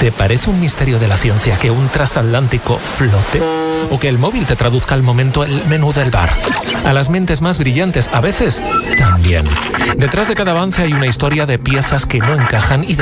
¿Te parece un misterio de la ciencia que un transatlántico flote? ¿O que el móvil te traduzca al momento el menú del bar? A las mentes más brillantes, a veces, también. Detrás de cada avance hay una historia de piezas que no encajan y de